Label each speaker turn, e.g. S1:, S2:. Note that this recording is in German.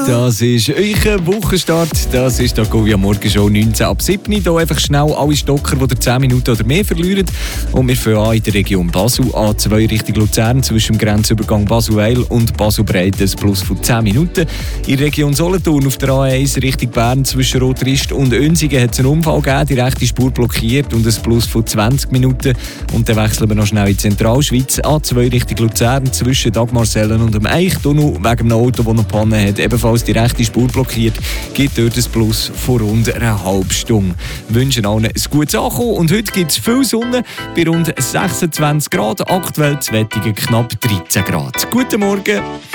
S1: Das ist euer Wochenstart. Das ist der Govia Morgenshow 19 ab 7. Hier einfach schnell alle Stocker, die 10 Minuten oder mehr verlieren. Und wir fangen an in der Region Basel. A2 Richtung Luzern zwischen dem Grenzübergang Basel-Weil und Basel-Breit ein Plus von 10 Minuten. In der Region Solothurn auf der A1 Richtung Bern zwischen Rotrist und Önsigen hat es einen Unfall gegeben. Die rechte Spur blockiert und ein Plus von 20 Minuten. Und dann wechseln wir noch schnell in die Zentralschweiz. A2 Richtung Luzern zwischen Dagmarsellen und dem Eichtunnel wegen einem Auto, das noch Panne hat. Ebenfalls die rechte Spur blockiert, gibt dort ein Plus von rund einer halben Stunde. Wir wünschen allen ein gutes Ankommen und heute gibt es viel Sonne bei rund 26 Grad, aktuell zu Wettigen knapp 13 Grad. Guten Morgen!